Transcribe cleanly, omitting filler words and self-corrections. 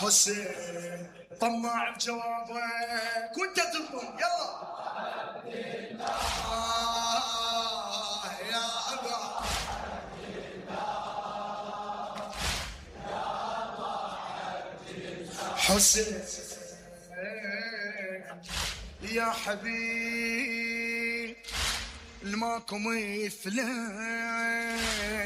حسين طماع بجوابك وانت تضم يلا يا أبا حسين يا حبيب الماكو مثله